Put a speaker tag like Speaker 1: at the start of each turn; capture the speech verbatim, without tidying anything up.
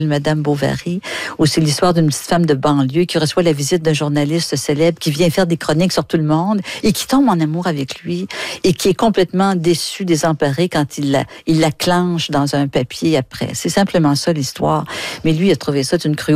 Speaker 1: Madame Bovary, où c'est l'histoire d'une petite femme de banlieue qui reçoit la visite d'un journaliste célèbre qui vient faire des chroniques sur tout le monde et qui tombe en amour avec lui et qui est complètement déçu, désemparé quand il la, il la clenche dans un papier après. C'est simplement ça l'histoire. Mais lui, il a trouvé ça d'une cruauté